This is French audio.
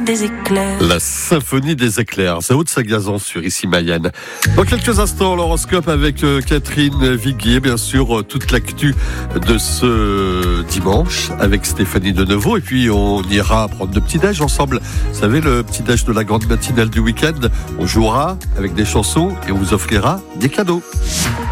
des éclairs. La symphonie des éclairs, c'est Haute-Sagazan sur Ici Mayenne. Dans quelques instants, l'horoscope avec Catherine Viguier, bien sûr, toute l'actu de ce dimanche avec Stéphanie Denevaux. Et puis on ira prendre le petit-déj ensemble. Vous savez, le petit-déj de la grande matinale du week-end. On jouera avec des chansons et on vous offrira des cadeaux.